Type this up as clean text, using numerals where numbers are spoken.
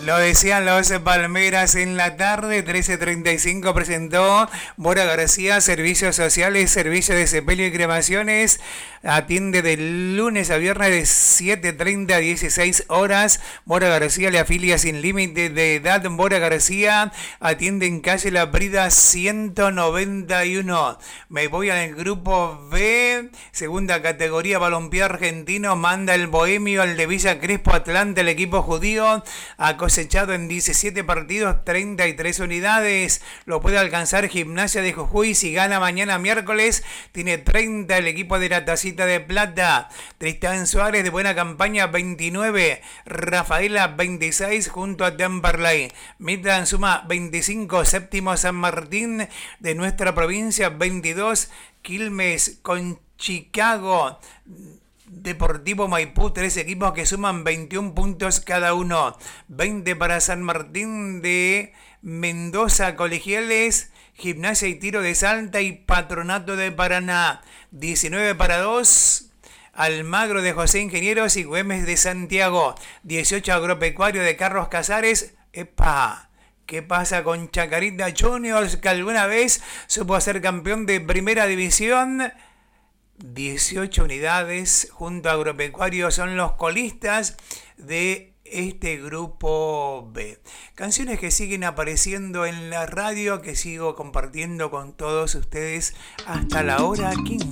Lo decían los Palmeras en la tarde, 13:35 presentó Bora García, Servicios Sociales, Servicio de Sepelio y Cremaciones. Atiende de lunes a viernes de 7:30 a 16 horas. Bora García le afilia sin límite de edad. Bora García atiende en calle La Brida 191. Me voy al grupo B, segunda categoría, balompié argentino. Manda el Bohemio al de Villa Crespo Atlante, el equipo judío. Ha cosechado en 17 partidos 33 unidades. Lo puede alcanzar Gimnasia de Jujuy si gana mañana miércoles. Tiene 30 el equipo de la Tacita de Plata. Tristán Suárez de buena campaña 29. Rafaela 26 junto a Temperley. Midland suma 25. Séptimo San Martín de nuestra provincia 22. Quilmes con Chicago. Deportivo Maipú, 3 equipos que suman 21 puntos cada uno. 20 para San Martín de Mendoza, Colegiales, Gimnasia y Tiro de Salta y Patronato de Paraná. 19 para 2. Almagro de José Ingenieros y Güemes de Santiago. 18 Agropecuario de Carlos Casares. ¡Epa! ¿Qué pasa con Chacarita Juniors, que alguna vez supo ser campeón de primera división? 18 unidades junto a Agropecuario son los colistas de este grupo B. Canciones que siguen apareciendo en la radio, que sigo compartiendo con todos ustedes hasta la hora 15.